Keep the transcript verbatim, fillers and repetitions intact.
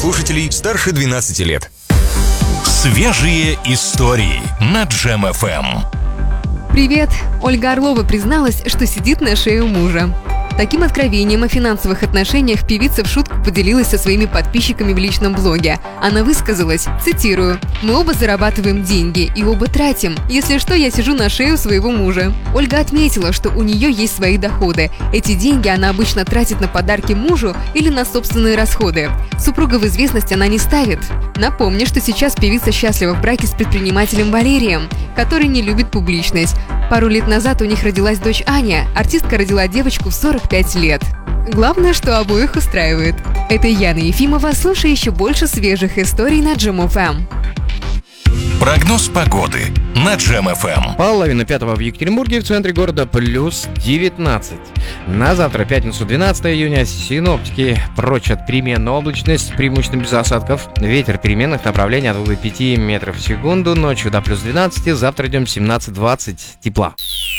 слушателей старше двенадцати лет. Свежие истории на Джем эф эм. Привет! Ольга Орлова призналась, что сидит на шее у мужа. Таким откровением о финансовых отношениях певица в шутку поделилась со своими подписчиками в личном блоге. Она высказалась, цитирую: «Мы оба зарабатываем деньги и оба тратим. Если что, я сижу на шее у своего мужа». Ольга отметила, что у нее есть свои доходы. Эти деньги она обычно тратит на подарки мужу или на собственные расходы. Супруга в известность она не ставит. Напомню, что сейчас певица счастлива в браке с предпринимателем Валерием, который не любит публичность. Пару лет назад у них родилась дочь Аня, артистка родила девочку в сорок пять лет. Главное, что обоих устраивает. Это Яна Ефимова, слушай еще больше свежих историй на Джем эф эм. Прогноз погоды на Джем эф эм. Половина пятого в Екатеринбурге, в центре города плюс девятнадцать. На завтра, пятницу, двенадцатого июня, синоптики прочат переменную облачность, преимущественно без осадков. Ветер переменных направлений от двух до пяти метров в секунду, ночью до плюс двенадцати, завтра идем семнадцать-двадцать тепла.